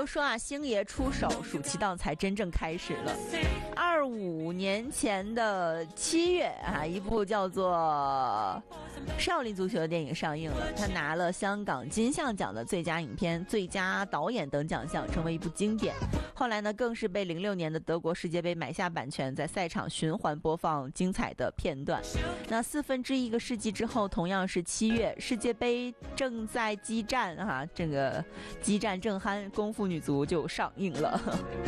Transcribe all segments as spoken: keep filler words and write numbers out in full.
说啊，星爷出手，暑期档才真正开始了。二五年前的七月啊，一部叫做《少林足球》的电影上映了，他拿了香港金像奖的最佳影片、最佳导演等奖项，成为一部经典。后来呢，更是被零六年的德国世界杯买下版权，在赛场循环播放精彩的片段。那四分之一个世纪之后，同样是七月，世界杯正在激战啊，这个激战正酣，功夫女足就上映了。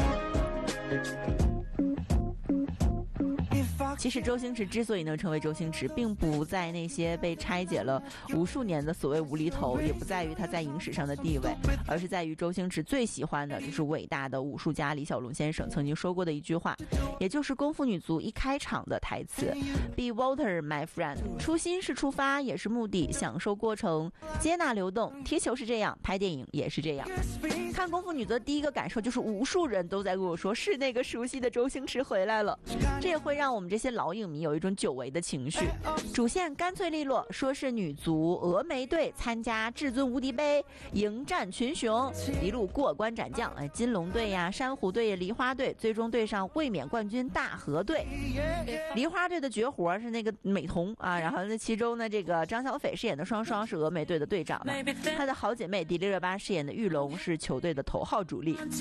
其实周星驰之所以能成为周星驰，并不在那些被拆解了无数年的所谓无厘头，也不在于他在影史上的地位，而是在于周星驰最喜欢的就是伟大的武术家李小龙先生曾经说过的一句话，也就是功夫女足一开场的台词 Be water my friend， 初心是出发也是目的，享受过程，接纳流动，踢球是这样，拍电影也是这样。看功夫女足的第一个感受就是无数人都在跟我说，是那个熟悉的周星驰回来了，这也会让我们这些老影迷有一种久违的情绪。主线干脆利落，说是女足峨眉队参加至尊无敌杯，迎战群雄，一路过关斩将，哎，金龙队呀、珊瑚队、梨花队，最终对上卫冕冠军大河队。梨花队的绝活是那个美瞳啊，然后那其中呢，这个张小斐饰演的双双是峨眉队的队长，她的好姐妹迪丽热巴饰演的玉龙是球队的头号主力。